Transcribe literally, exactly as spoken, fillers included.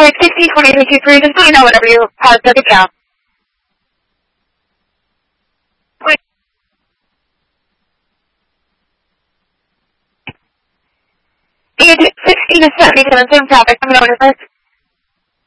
Alright, sixty, twenty-three, two, three, just let me know whenever you pause the count. Agent sixteen to seventy-seven, same traffic, coming over first.